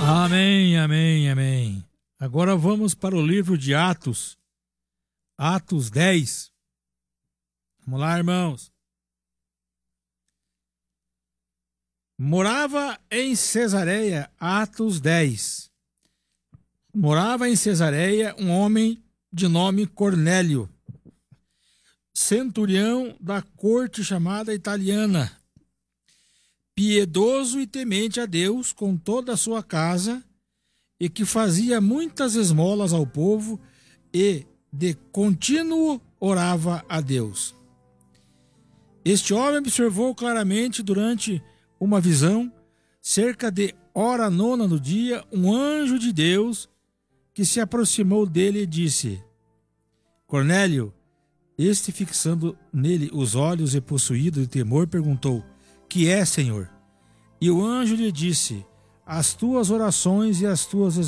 Amém, amém, amém. Agora vamos para o livro de Atos, Atos 10. Vamos lá, irmãos. Morava em Cesareia, Atos 10. Morava em Cesareia um homem de nome Cornélio, centurião da corte chamada italiana, piedoso e temente a Deus com toda a sua casa, e que fazia muitas esmolas ao povo e de contínuo orava a Deus. Este homem observou claramente durante uma visão, cerca de hora nona do dia, um anjo de Deus que se aproximou dele e disse: Cornélio. Este, fixando nele os olhos e possuído de temor, perguntou: Que é, Senhor? E o anjo lhe disse: As tuas orações e as tuas